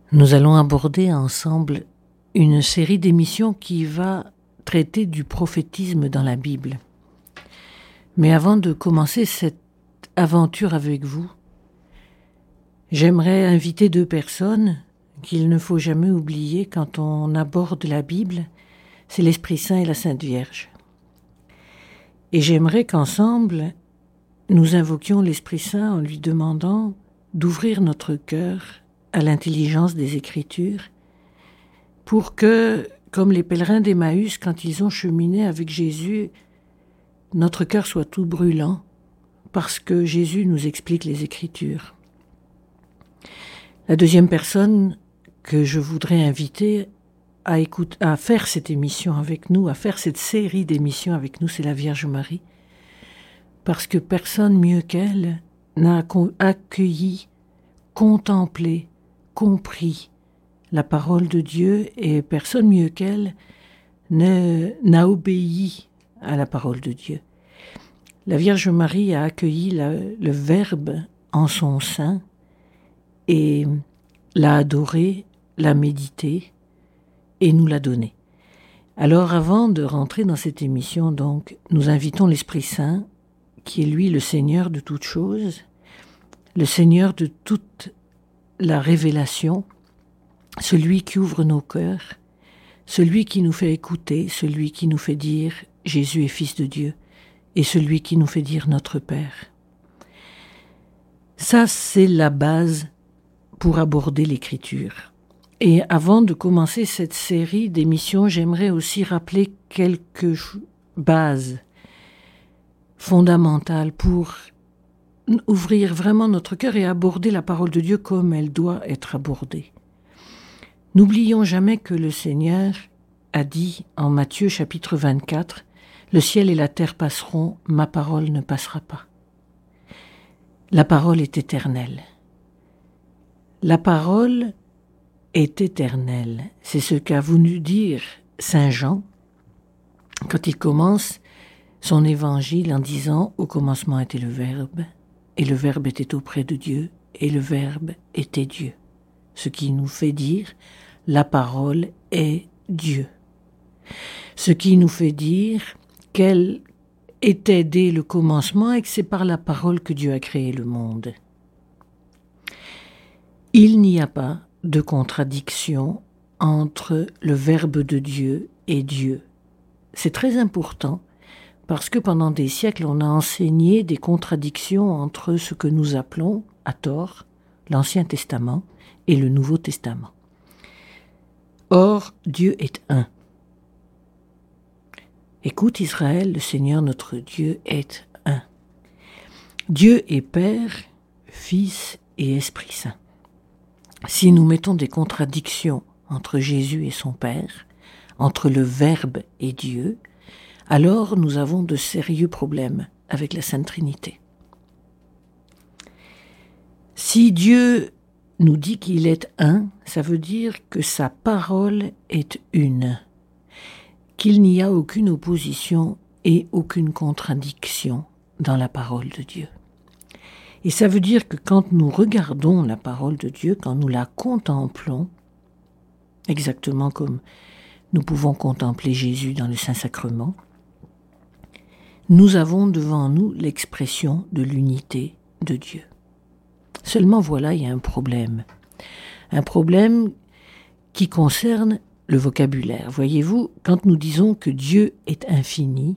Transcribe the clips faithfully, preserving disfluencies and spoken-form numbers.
Nous allons aborder ensemble une série d'émissions qui va traiter du prophétisme dans la Bible. Mais avant de commencer cette aventure avec vous, j'aimerais inviter deux personnes qu'il ne faut jamais oublier quand on aborde la Bible, c'est l'Esprit Saint et la Sainte Vierge. Et j'aimerais qu'ensemble, nous invoquions l'Esprit Saint en lui demandant d'ouvrir notre cœur à l'intelligence des Écritures, pour que, comme les pèlerins d'Emmaüs, quand ils ont cheminé avec Jésus, notre cœur soit tout brûlant, parce que Jésus nous explique les Écritures. La deuxième personne que je voudrais inviter à, écouter, à faire cette émission avec nous, à faire cette série d'émissions avec nous, c'est la Vierge Marie, parce que personne mieux qu'elle n'a accueilli, contemplé, compris la parole de Dieu, et personne mieux qu'elle ne, n'a obéi à la parole de Dieu. La Vierge Marie a accueilli la, le Verbe en son sein et l'a adoré, l'a médité et nous l'a donné. Alors avant de rentrer dans cette émission, donc, nous invitons l'Esprit Saint, qui est lui le Seigneur de toutes choses, le Seigneur de toute la révélation, celui qui ouvre nos cœurs, celui qui nous fait écouter, celui qui nous fait dire « Jésus est Fils de Dieu » et celui qui nous fait dire « Notre Père ». Ça, c'est la base pour aborder l'Écriture. Et avant de commencer cette série d'émissions, j'aimerais aussi rappeler quelques bases fondamentales pour ouvrir vraiment notre cœur et aborder la parole de Dieu comme elle doit être abordée. N'oublions jamais que le Seigneur a dit en Matthieu chapitre vingt-quatre, « Le ciel et la terre passeront, ma parole ne passera pas. » La parole est éternelle. La parole est éternelle. C'est ce qu'a voulu dire Saint Jean quand il commence son évangile en disant « Au commencement était le Verbe, et le Verbe était auprès de Dieu, et le Verbe était Dieu. » Ce qui nous fait dire « La parole est Dieu. » Ce qui nous fait dire qu'elle était dès le commencement et que c'est par la parole que Dieu a créé le monde. Il n'y a pas de contradiction entre le Verbe de Dieu et Dieu. C'est très important parce que pendant des siècles, on a enseigné des contradictions entre ce que nous appelons, à tort, l'Ancien Testament et le Nouveau Testament. Or, Dieu est un. Écoute Israël, le Seigneur notre Dieu est un. Dieu est Père, Fils et Esprit Saint. Si nous mettons des contradictions entre Jésus et son Père, entre le Verbe et Dieu, alors nous avons de sérieux problèmes avec la Sainte Trinité. Si Dieu nous dit qu'il est un, ça veut dire que sa parole est une, qu'il n'y a aucune opposition et aucune contradiction dans la parole de Dieu. Et ça veut dire que quand nous regardons la parole de Dieu, quand nous la contemplons, exactement comme nous pouvons contempler Jésus dans le Saint-Sacrement, nous avons devant nous l'expression de l'unité de Dieu. Seulement voilà, il y a un problème. Un problème qui concerne le vocabulaire. Voyez-vous, quand nous disons que Dieu est infini,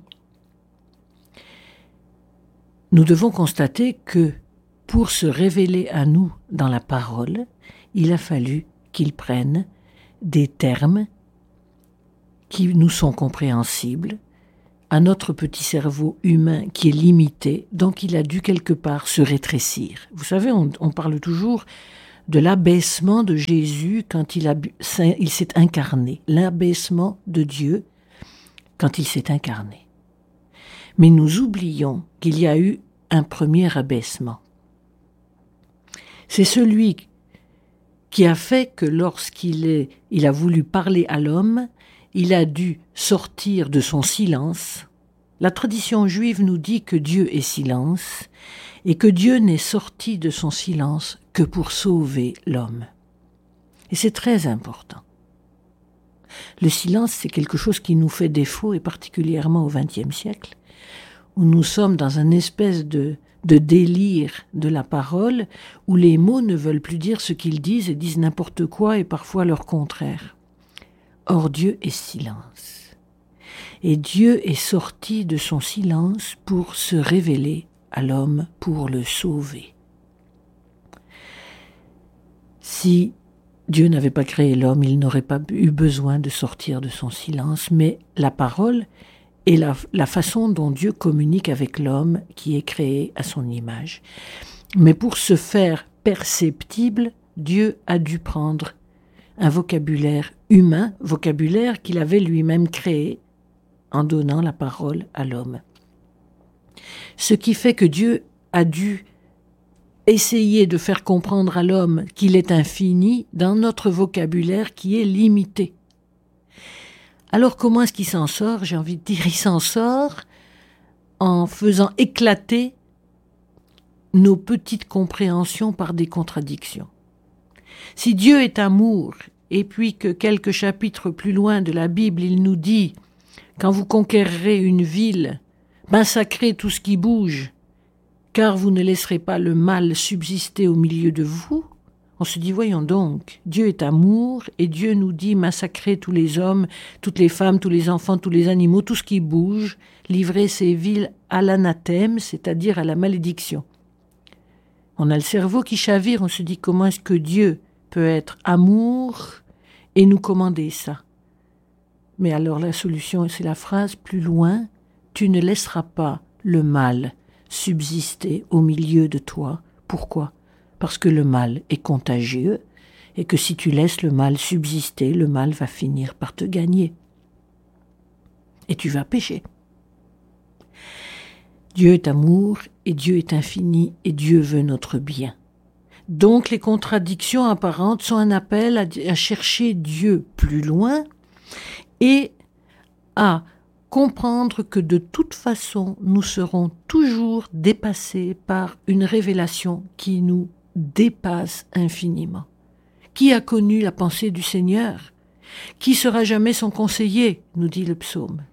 nous devons constater que pour se révéler à nous dans la parole, il a fallu qu'il prenne des termes qui nous sont compréhensibles, à notre petit cerveau humain qui est limité, donc il a dû quelque part se rétrécir. Vous savez, on, on parle toujours de l'abaissement de Jésus quand il, a, il s'est incarné, l'abaissement de Dieu quand il s'est incarné. Mais nous oublions qu'il y a eu un premier abaissement. C'est celui qui a fait que lorsqu'il est, il a voulu parler à l'homme, il a dû sortir de son silence. La tradition juive nous dit que Dieu est silence et que Dieu n'est sorti de son silence que pour sauver l'homme. Et c'est très important. Le silence, c'est quelque chose qui nous fait défaut, et particulièrement au vingtième siècle, où nous sommes dans une espèce de, de délire de la parole, où les mots ne veulent plus dire ce qu'ils disent et disent n'importe quoi et parfois leur contraire. Or, Dieu est silence. Et Dieu est sorti de son silence pour se révéler à l'homme, pour le sauver. Si Dieu n'avait pas créé l'homme, il n'aurait pas eu besoin de sortir de son silence, mais la parole est la, la façon dont Dieu communique avec l'homme qui est créé à son image. Mais pour se faire perceptible, Dieu a dû prendre un vocabulaire humain, vocabulaire qu'il avait lui-même créé en donnant la parole à l'homme. Ce qui fait que Dieu a dû essayer de faire comprendre à l'homme qu'il est infini dans notre vocabulaire qui est limité. Alors comment est-ce qu'il s'en sort? J'ai envie de dire, il s'en sort en faisant éclater nos petites compréhensions par des contradictions. Si Dieu est amour, et puis que quelques chapitres plus loin de la Bible, il nous dit « Quand vous conquérerez une ville, massacrez tout ce qui bouge, car vous ne laisserez pas le mal subsister au milieu de vous », on se dit, voyons donc, Dieu est amour, et Dieu nous dit massacrer tous les hommes, toutes les femmes, tous les enfants, tous les animaux, tout ce qui bouge, livrer ces villes à l'anathème, c'est-à-dire à la malédiction. On a le cerveau qui chavire, on se dit comment est-ce que Dieu peut être amour et nous commander ça. Mais alors la solution, c'est la phrase plus loin, tu ne laisseras pas le mal subsister au milieu de toi. Pourquoi ? Parce que le mal est contagieux et que si tu laisses le mal subsister, le mal va finir par te gagner. Et tu vas pécher. Dieu est amour et Dieu est infini et Dieu veut notre bien. Donc les contradictions apparentes sont un appel à, à chercher Dieu plus loin et à comprendre que de toute façon, nous serons toujours dépassés par une révélation qui nous dépasse infiniment. Qui a connu la pensée du Seigneur? Qui sera jamais son conseiller, nous dit le psaume.